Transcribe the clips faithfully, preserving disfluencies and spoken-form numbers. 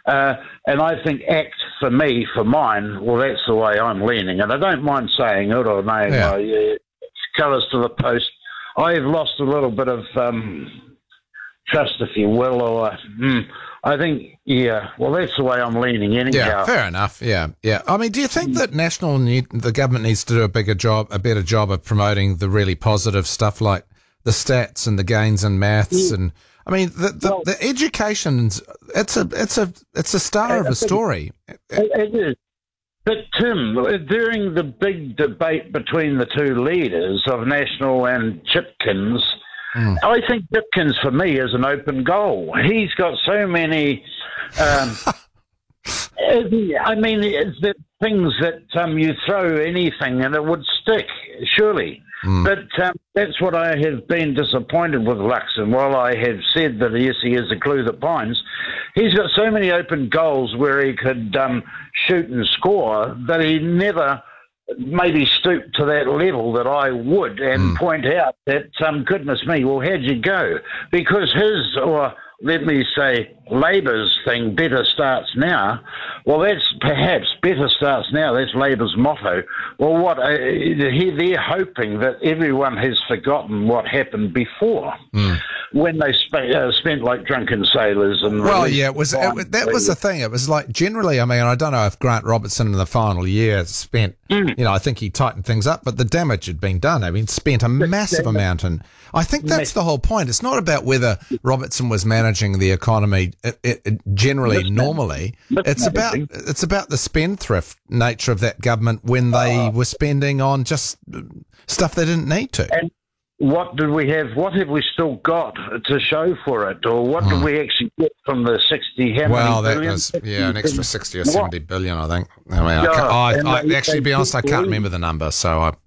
Uh, and I think ACT, for me, for mine, well, that's the way I'm leaning. And I don't mind saying it or name Yeah. my uh, colours to the post. I've lost a little bit of um, trust, if you will, or mm, I think, yeah, well, that's the way I'm leaning anyhow. Yeah, fair enough. Yeah, yeah. I mean, do you think that national need, the government needs to do a bigger job, a better job of promoting the really positive stuff like the stats and the gains in maths? And I mean, the the, Well, the education's it's a it's a it's a star of a story. It, it is. But, Tim, during the big debate between the two leaders of National and Chipkins, mm. I think Chipkins, for me, is an open goal. He's got so many... Um, I mean, it's the things that um, you throw anything and it would stick, surely. Mm. But um, that's what I have been disappointed with Luxon. While I have said that, yes, he is a clue that binds, he's got so many open goals where he could um, shoot and score that he never maybe stooped to that level that I would and mm. point out that, um, goodness me, well, how'd you go? Because his, or let me say, Labour's thing, better starts now, well, that's perhaps better starts now, that's Labour's motto. Well, what uh, they're hoping that everyone has forgotten what happened before mm. when they sp- uh, spent like drunken sailors. And well, yeah, it was it, that was the thing. It was like generally, I mean, I don't know if Grant Robertson in the final year spent, mm. you know, I think he tightened things up, but the damage had been done. I mean, spent a massive amount, and I think that's the whole point. It's not about whether Robertson was managing the economy it, it, it generally normally. It's about it's about the spendthrift nature of that government when they uh, were spending on just stuff they didn't need to. And what did we have? What have we still got to show for it, or what mm. did we actually get from the sixty? How well, many that billion? was yeah, an extra sixty or seventy what? billion, I think. I mean, I, can't, I, I actually, to be honest, I can't remember the number, so I.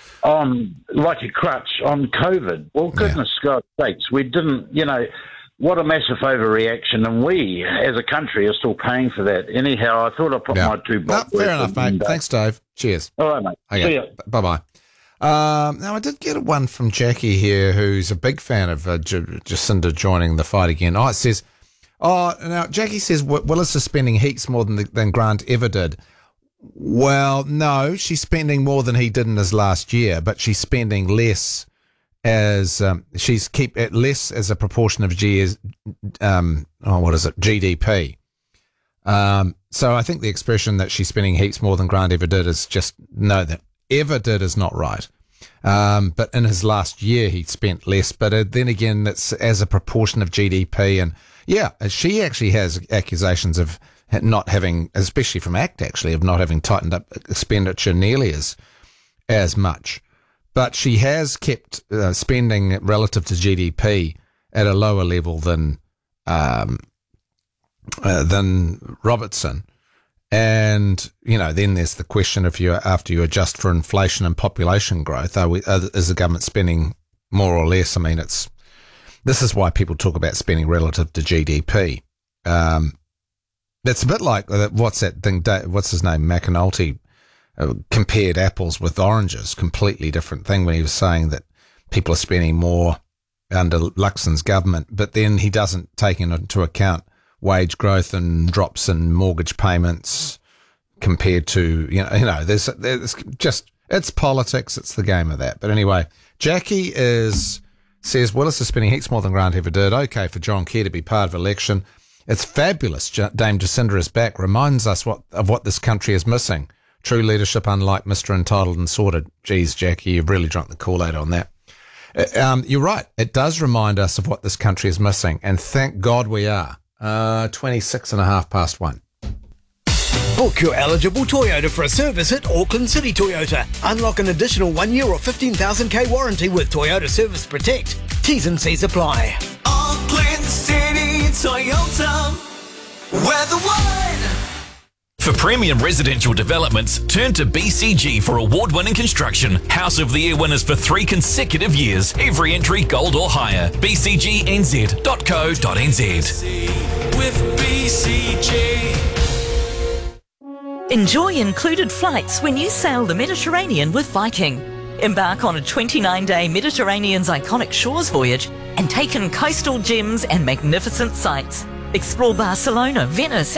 On like a crutch on COVID. Well, goodness yeah. God sakes, we didn't. You know. What a massive overreaction, and we, as a country, are still paying for that. Anyhow, I thought I'd put yeah. my two bucks. No, fair enough, mate. And, uh, Thanks, Dave. Cheers. All right, mate. Okay. See ya. Bye-bye. Um, now, I did get one from Jackie here, who's a big fan of uh, J- Jacinda joining the fight again. Oh, it says, oh, now, Jackie says Willis is spending heaps more than, the, than Grant ever did. Well, no, she's spending more than he did in his last year, but she's spending less as um, she's keep it less as a proportion of G as um oh what is it G D P. Um, so I think the expression that she's spending heaps more than Grant ever did is just no, that ever did is not right. Um, but in his last year he spent less. But uh, then again, that's as a proportion of G D P, and yeah, she actually has accusations of not having, especially from ACT actually, of not having tightened up expenditure nearly as as much. But she has kept uh, spending relative to G D P at a lower level than um, uh, than Robertson. And, you know, then there's the question if you after you adjust for inflation and population growth, are we, are, is the government spending more or less? I mean, it's this is why people talk about spending relative to G D P. Um, it's a bit like, uh, what's that thing, what's his name, McAnulty, Uh, compared apples with oranges, completely different thing when he was saying that people are spending more under Luxon's government, but then he doesn't take into account wage growth and drops in mortgage payments compared to, you know, you know, there's, there's just, it's politics, it's the game of that. But anyway, Jackie is, says, Willis is spending heaps more than Grant ever did. Okay for John Key to be part of election. It's fabulous. Dame Jacinda is back, reminds us what of what this country is missing. True leadership, unlike Mister Entitled and Sorted. Geez, Jackie, you've really drunk the Kool-Aid on that. Um, you're right. It does remind us of what this country is missing, and thank God we are. Uh, twenty-six and a half past one. Book your eligible Toyota for a service at Auckland City Toyota. Unlock an additional one year or fifteen thousand K warranty with Toyota Service Protect. T's and C's apply. Auckland City Toyota. We're the one. For premium residential developments, turn to B C G for award-winning construction. House of the Year winners for three consecutive years. Every entry gold or higher. b c g n z dot co dot n z. With B C G. Enjoy included flights when you sail the Mediterranean with Viking. Embark on a twenty-nine day Mediterranean's iconic shores voyage and take in coastal gems and magnificent sights. Explore Barcelona, Venice,